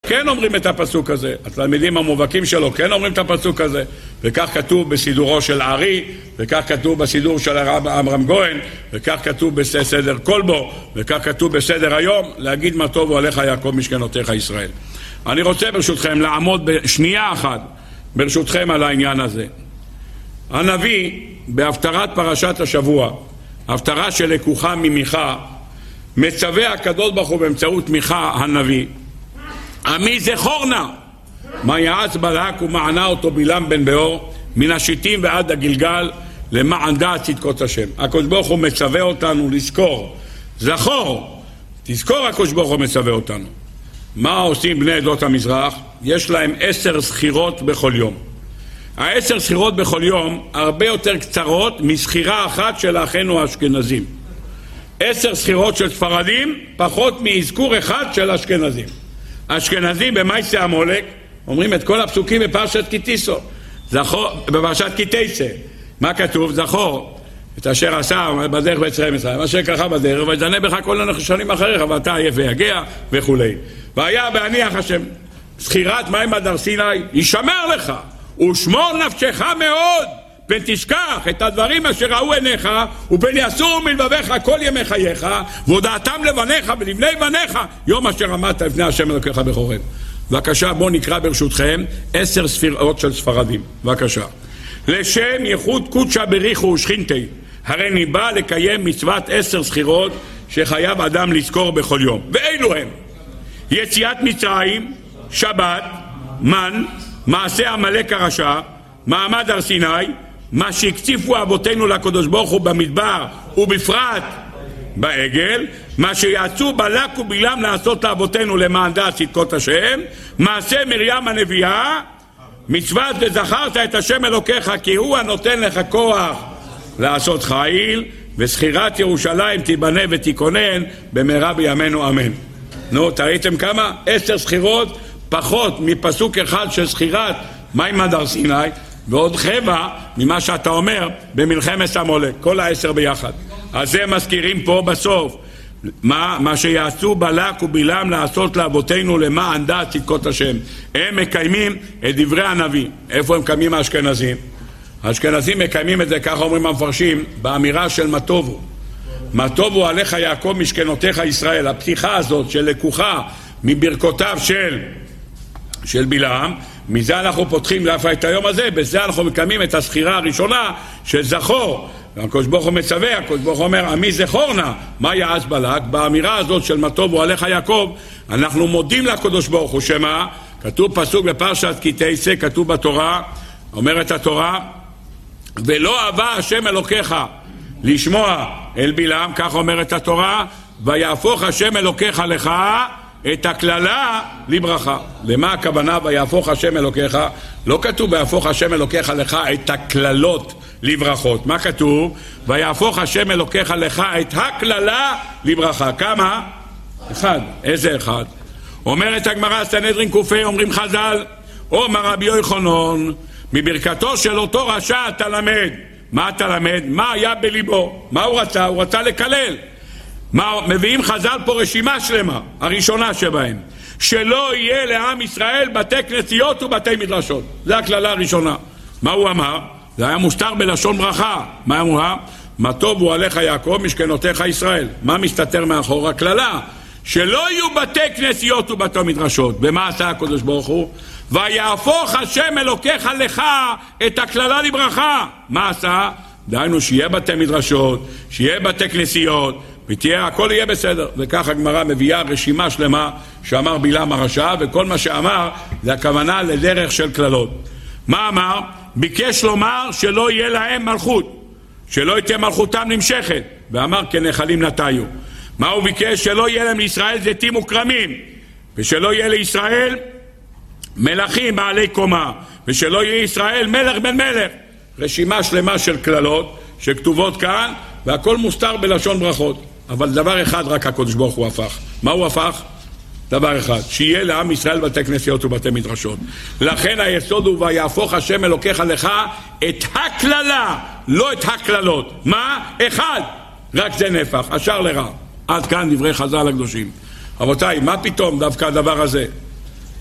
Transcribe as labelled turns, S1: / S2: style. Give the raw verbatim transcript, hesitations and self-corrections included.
S1: כן אומרים את הפסוק הזה, התלמידים המובהקים שלו כן אומרים את הפסוק הזה, וכך כתוב בסידורו של ארי, וכך כתוב בסידור של הרב עמרם גוהן, וכך כתוב בסדר כלבו, וכך כתוב בסדר היום, להגיד מה טובו עליך יעקב משכנותיך ישראל. אני רוצה ברשותכם לעמוד בשנייה אחת ברשותכם על העניין הזה. הנביא בהפטרת פרשת השבוע, הפטרה שלקוחה ממיכה, מצווה הקדוש ברוך הוא באמצעות מיכה הנביא, עמי זכור נא מה יעץ בלק ומענה אותו בלעם בן באור מן השיטים ועד הגלגל למען דעת צדקות השם. הקדוש ברוך הוא מצווה אותנו לזכור, זכור, תזכור. הקדוש ברוך הוא מצווה אותנו. מה עושים בני עדות המזרח? יש להם עשר סחירות בכל יום. העשר סחירות בכל יום הרבה יותר קצרות מסחירה אחת של אחינו האשכנזים. עשר סחירות של ספרדים פחות מאזכור אחד של אשכנזים. אשכנזים במייסה המולק אומרים את כל הפסוקים בפרשת כי תישא, בפרשת כי תצא. מה כתוב? זכור את אשר עשה בדרך בצלם ישראל, אשר ככה בדרך ויזנה בך כל הנחשונים אחריך ואתה עייף ויגע וכו'. והיה בהניח השם סחירת מים עד הר סיני ישמר לך ושמור נפשך מאוד פן תשכח את הדברים אשר ראו עיניך ופן יסורו מלבביך כל ימי חייך והודעתם לבניך ולבני בניך יום אשר עמדת לפני השם אלוקיך בחורב. בבקשה, בואו נקרא ברשותכם עשר ספירות של ספרדים. בבקשה. לשם ייחוד קודשא בריחו ושכינתי, הרי ניבא לקיים מצוות עשר סחירות שחייב אדם לזכור בכל יום. ואלו הם: יציאת מצרים, שבת, מן, מעשה עמלק הרשע, מעמד הר סיני, מה שהקציפו אבותינו לקדוש ברוך הוא במדבר ובפרט בעגל, מה שיעצו בלק ובלעם לעשות לאבותינו למען דעת צדקות השם, מעשה מרים הנביאה, מצוות וזכרת את השם אלוקיך כי הוא הנותן לך כוח לעשות חיל, וסחירת ירושלים תיבנה ותיכונן במהרה בימינו אמן. נו, תראיתם כמה? עשר סחירות פחות מפסוק אחד של סחירת מים עד הר סיני, ועוד חבע ממה שאתה אומר במלחמת עמלק, כל העשר ביחד. אז זה מזכירים פה בסוף מה, מה שיעשו בלק ובלעם לעשות לאבותינו למען דעת צדקות השם. הם מקיימים את דברי הנביא. איפה הם מקיימים האשכנזים? האשכנזים מקיימים את זה, ככה אומרים המפרשים, באמירה של מה טובו. מה טובו עליך יעקב משכנותיך ישראל. הפתיחה הזאת שלקוחה מברכותיו של של בלעם, מזה אנחנו פותחים לאפה את היום הזה, בזה אנחנו מקיימים את הסחירה הראשונה של זכור. הקדוש ברוך הוא מצווה, הקדוש ברוך הוא אומר עמי זכור נא מה יעש בלק. באמירה הזאת של מה טובו עליך יעקב אנחנו מודים לקדוש ברוך הוא. שמה? כתוב פסוק בפרשת כי תצא, כתוב בתורה, אומרת התורה, ולא אהבה השם אלוקיך לשמוע אל בלעם, כך אומרת התורה, ויהפוך השם אלוקיך לך את הכללה לברכה. למה הכוונה ויהפוך השם אלוקיך? לא כתוב ויהפוך השם אלוקיך לך את הכללות לברכות. מה כתוב? ויהפוך השם אלוקיך לך את הכללה לברכה. כמה? אחד. איזה אחד? אומרת הגמרא סנהדרין ק"ה, אומרים חז"ל, אומר רבי יוחנן, מברכתו של אותו רשע אתה למד. מה אתה למד? מה היה בליבו? מה הוא רצה? הוא רצה לקלל. מה, מביאים חז"ל פה רשימה שלמה, הראשונה שבהם, שלא יהיה לעם ישראל בתי כנסיות ובתי מדרשות. זה הכללה הראשונה. מה הוא אמר? זה היה מוסתר בלשון ברכה. מה הוא אמר? מה טובו עליך יעקב משכנותיך ישראל. מה מסתתר מאחור? הכללה שלא יהיו בתי כנסיות ובתי מדרשות. במה עשה הקדוש ברוך הוא? ויהפוך השם אלוקיך לך את הכללה לברכה. מה עשה? דהיינו שיהיה בתי מדרשות, שיהיה בתי כנסיות, ותהיה, הכל יהיה בסדר. וכך הגמרא מביאה רשימה שלמה שאמר בלעם הרשע, וכל מה שאמר זה הכוונה לדרך של כללות. מה אמר? ביקש לומר שלא יהיה להם מלכות, שלא תהיה מלכותם נמשכת, ואמר כנחלים נטיו. מה הוא ביקש? שלא יהיה להם לישראל זיתים וכרמים, ושלא יהיה לישראל מלכים בעלי קומה, ושלא יהיה ישראל מלך בן מלך. רשימה שלמה של כללות שכתובות כאן, והכל מוסתר בלשון ברכות. אבל דבר אחד רק הקדוש ברוך הוא הפך. מה הוא הפך? דבר אחד, שיהיה לעם ישראל בתי כנסיות ובתי מדרשות. לכן היסוד הוא ויהפוך השם אלוקיך לך את הכללה, לא את הכללות. מה? אחד, רק זה נהפך, השאר לרע. עד כאן דברי חז"ל הקדושים. רבותיי, מה פתאום דווקא הדבר הזה?